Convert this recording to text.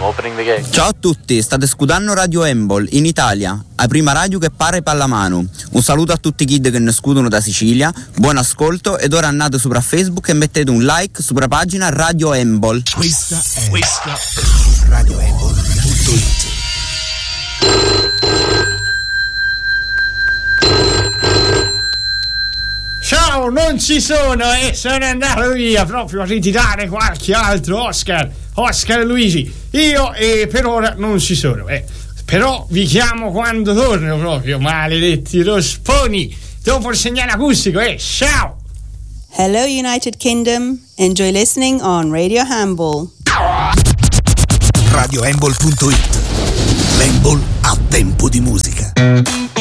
opening the gate. Ciao a tutti, state scudando Radio Embol in Italia, la prima radio che pare pallamano. Un saluto a tutti i kid che ne scudono da Sicilia, buon ascolto ed ora andate sopra Facebook e mettete un like sopra pagina Radio Embol. Questa è radioembol.it. Ciao, non ci sono e sono andato via proprio a ritirare qualche altro Oscar e Luigi. Io per ora non ci sono, però vi chiamo quando torno proprio, maledetti rosponi, dopo il segnale acustico, ciao! Hello United Kingdom, enjoy listening on Radio Humble. radioembol.it. L'Embol ha tempo di musica.